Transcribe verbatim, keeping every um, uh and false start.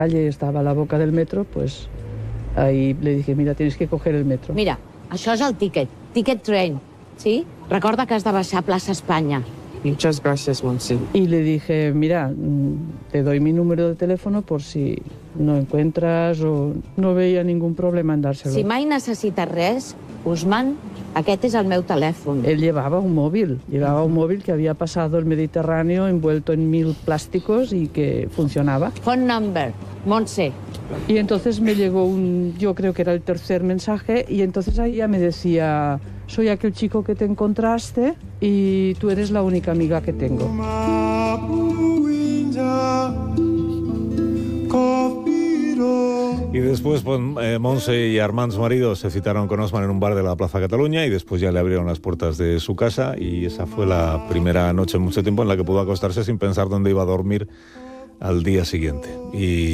calle estaba a la boca del metro, pues ahí le dije, mira, tienes que coger el metro. Mira, això és el ticket, ticket train, ¿sí? Recorda que has de baixar a Plaça Espanya. Muchas gracias, Montse. Y le dije, mira, te doy mi número de teléfono por si no encuentras o no veía ningún problema en dárselo. Si mai necessites res, Usman, aquest és el meu telèfon. Él llevaba un móvil, llevaba un móvil que había pasado el Mediterráneo envuelto en mil plásticos y que funcionaba. Phone number, Montse. Y entonces me llegó un, yo creo que era el tercer mensaje, y entonces ahí ya me decía, soy aquel chico que te encontraste y tú eres la única amiga que tengo. Y después pues, eh, Montse y Armand, su marido, se citaron con Osman en un bar de la Plaza Cataluña y después ya le abrieron las puertas de su casa y esa fue la primera noche en mucho tiempo en la que pudo acostarse sin pensar dónde iba a dormir al día siguiente. Y